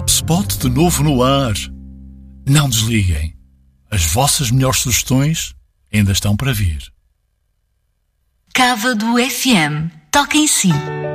Top Spot de novo no ar. Não desliguem. As vossas melhores sugestões ainda estão para vir. Cava do FM. Toca em si.